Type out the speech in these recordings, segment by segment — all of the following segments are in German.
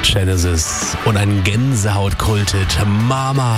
Genesis und ein Gänsehaut-Kulthit, Mama.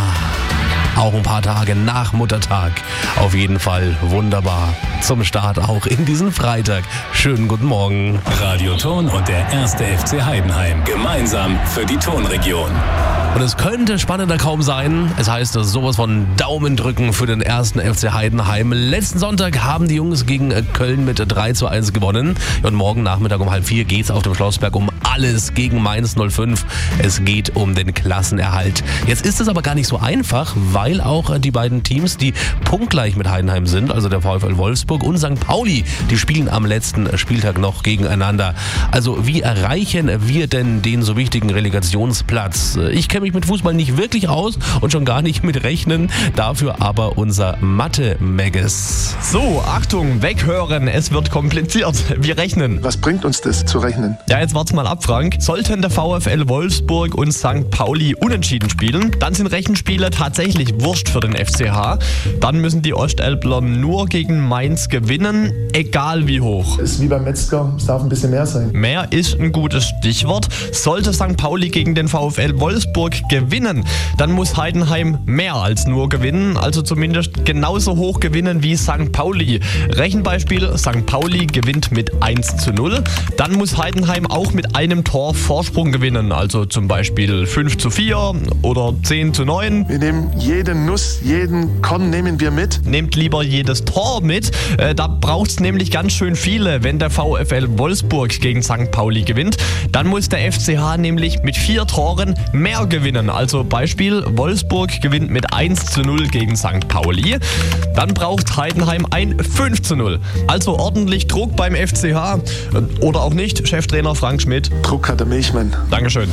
Auch ein paar Tage nach Muttertag. Auf jeden Fall wunderbar. Zum Start auch in diesen Freitag. Schönen guten Morgen. Radio Thon und der 1. FC Heidenheim. Gemeinsam für die Thonregion. Und es könnte spannender kaum sein. Es heißt sowas von Daumen drücken für den 1. FC Heidenheim. Letzten Sonntag haben die Jungs gegen Köln mit 3:1 gewonnen. Und morgen Nachmittag um 3:30 geht's auf dem Schlossberg um alles gegen Mainz 05. Es geht um den Klassenerhalt. Jetzt ist es aber gar nicht so einfach, weil auch die beiden Teams, die punktgleich mit Heidenheim sind, also der VfL Wolfsburg und St. Pauli, die spielen am letzten Spieltag noch gegeneinander. Also wie erreichen wir denn den so wichtigen Relegationsplatz? Ich kenne mich mit Fußball nicht wirklich aus und schon gar nicht mit Rechnen. Dafür aber unser Mathe-Megges. So, Achtung, weghören, es wird kompliziert. Wir rechnen. Was bringt uns das zu rechnen? Ja, jetzt wart's mal ab, Frank. Sollten der VfL Wolfsburg und St. Pauli unentschieden spielen, dann sind Rechenspiele tatsächlich wurscht für den FCH. Dann müssen die Ostelbler nur gegen Mainz gewinnen, egal wie hoch. Ist wie beim Metzger, es darf ein bisschen mehr sein. Mehr ist ein gutes Stichwort. Sollte St. Pauli gegen den VfL Wolfsburg gewinnen, dann muss Heidenheim mehr als nur gewinnen, also zumindest genauso hoch gewinnen wie St. Pauli. Rechenbeispiel, St. Pauli gewinnt mit 1:0. Dann muss Heidenheim auch mit einem Tor Vorsprung gewinnen, also zum Beispiel 5:4 oder 10:9. Wir nehmen jede Nuss, jeden Korn nehmen wir mit. Nehmt lieber jedes Tor mit. Da braucht es nämlich ganz schön viele. Wenn der VfL Wolfsburg gegen St. Pauli gewinnt, dann muss der FCH nämlich mit 4 Toren mehr gewinnen. Also Beispiel, Wolfsburg gewinnt mit 1:0 gegen St. Pauli. Dann braucht Heidenheim ein 5:0. Also ordentlich Druck beim FCH. Oder auch nicht, Cheftrainer Frank Schmidt. Druck hat der Milchmann. Dankeschön.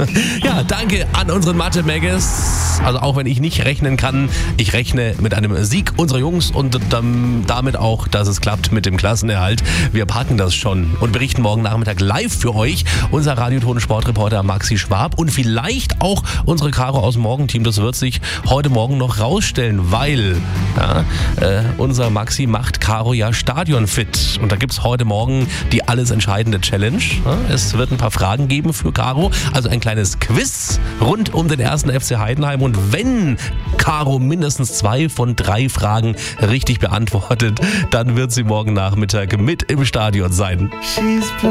Ja, danke an unseren Mathe-Megges. Also auch wenn ich nicht rechnen kann, ich rechne mit einem Sieg unserer Jungs und damit auch, dass es klappt mit dem Klassenerhalt. Wir packen das schon und berichten morgen Nachmittag live für euch. Unser Radioton-Sportreporter Maxi Schwab und vielleicht auch unsere Caro aus dem Morgenteam. Das wird sich heute Morgen noch rausstellen, weil unser Maxi macht Caro ja stadionfit. Und da gibt es heute Morgen die alles entscheidende Challenge. Es wird ein paar Fragen geben für Caro, also ein kleines Quiz rund um den 1. FC Heidenheim. Und wenn Caro mindestens 2 von 3 Fragen richtig beantwortet, dann wird sie morgen Nachmittag mit im Stadion sein.